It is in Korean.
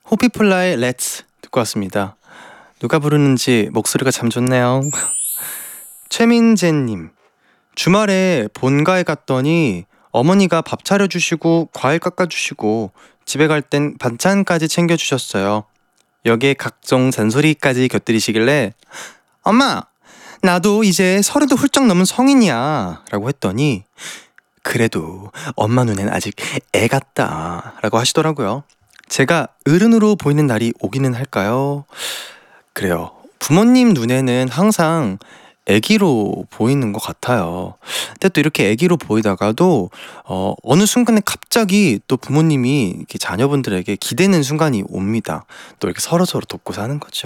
호피폴라의 렛츠 듣고 왔습니다. 누가 부르는지 목소리가 참 좋네요. 최민재님, 주말에 본가에 갔더니 어머니가 밥 차려주시고 과일 깎아주시고 집에 갈 땐 반찬까지 챙겨주셨어요. 여기에 각종 잔소리까지 곁들이시길래 엄마, 나도 이제 30도 훌쩍 넘은 성인이야 라고 했더니 그래도 엄마 눈엔 아직 애 같다 라고 하시더라고요. 제가 어른으로 보이는 날이 오기는 할까요? 그래요. 부모님 눈에는 항상 애기로 보이는 것 같아요. 근데 또 이렇게 애기로 보이다가도 어느 순간에 갑자기 또 부모님이 이렇게 자녀분들에게 기대는 순간이 옵니다. 또 이렇게 서로서로 돕고 사는 거죠.